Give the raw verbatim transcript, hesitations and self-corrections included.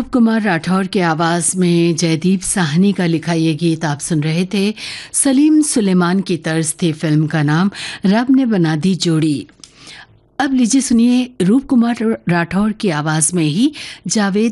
कुमार राठौर के आवाज़ में जयदीप साहनी का लिखा ये गीत आप सुन रहे थे। सलीम सुलेमान की तर्ज थी फिल्म का नाम रब ने बना दी जोड़ी। अब लीजिए सुनिए रूप कुमार राठौर की आवाज़ में ही जावेद